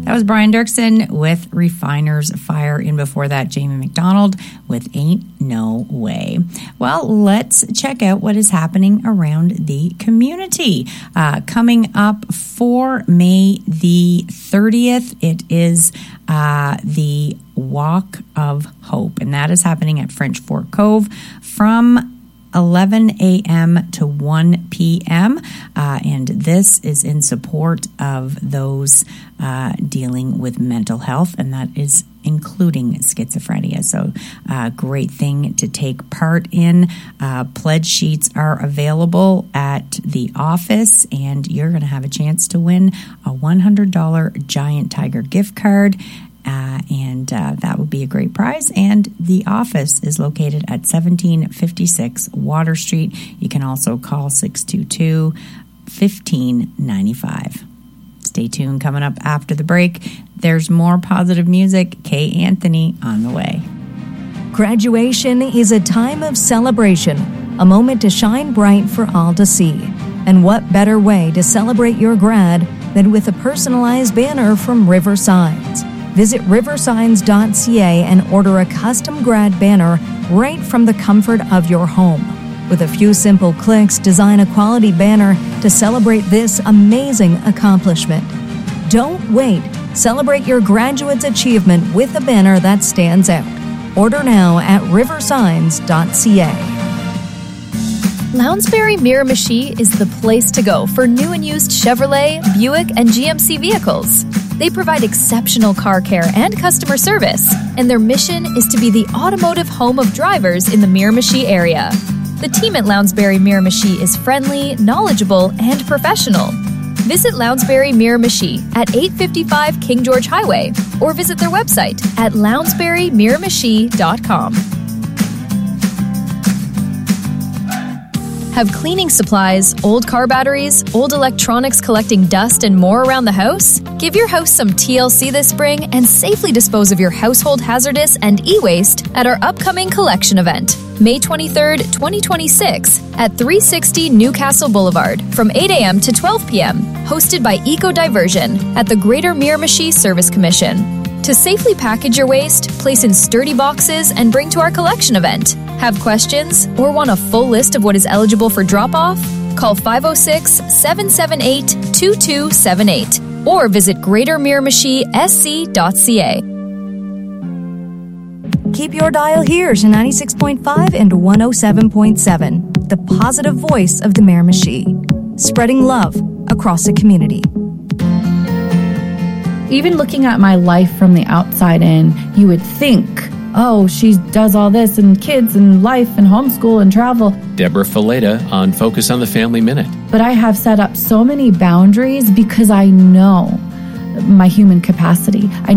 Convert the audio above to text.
That was Brian Dirksen with Refiner's Fire. And before that, Jamie McDonald with Ain't No Way. Well, let's check out what is happening around the community. Coming up for May the 30th, it is the Walk of Hope. And that is happening at French Fork Cove from 11 a.m. to 1 p.m. And this is in support of those dealing with mental health, and that is including schizophrenia. So great thing to take part in. Pledge sheets are available at the office, and you're going to have a chance to win a $100 Giant Tiger gift card. And that would be a great prize. And the office is located at 1756 Water Street. You can also call 622-1595. Stay tuned. Coming up after the break, there's more positive music. Kay Anthony on the way. Graduation is a time of celebration, a moment to shine bright for all to see. And what better way to celebrate your grad than with a personalized banner from River Signs? Visit riversigns.ca and order a custom grad banner right from the comfort of your home. With a few simple clicks, design a quality banner to celebrate this amazing accomplishment. Don't wait. Celebrate your graduate's achievement with a banner that stands out. Order now at riversigns.ca. Lounsbury Miramichi is the place to go for new and used Chevrolet, Buick, and GMC vehicles. They provide exceptional car care and customer service, and their mission is to be the automotive home of drivers in the Miramichi area. The team at Lounsbury Miramichi is friendly, knowledgeable, and professional. Visit Lounsbury Miramichi at 855 King George Highway or visit their website at lounsburymiramichi.com. Have cleaning supplies, old car batteries, old electronics collecting dust, and more around the house? Give your house some TLC this spring and safely dispose of your household hazardous and e-waste at our upcoming collection event, May 23rd, 2026, at 360 Newcastle Boulevard from 8 a.m. to 12 p.m., hosted by Eco Diversion at the Greater Miramichi Service Commission. To safely package your waste, place in sturdy boxes, and bring to our collection event. Have questions or want a full list of what is eligible for drop-off? Call 506-778-2278 or visit greatermiramichi.sc.ca. Keep your dial here to 96.5 and 107.7, the positive voice of the Miramichi, spreading love across the community. Even looking at my life from the outside in, you would think, oh, she does all this and kids and life and homeschool and travel. Deborah Fileta on Focus on the Family Minute. But I have set up so many boundaries because I know my human capacity. I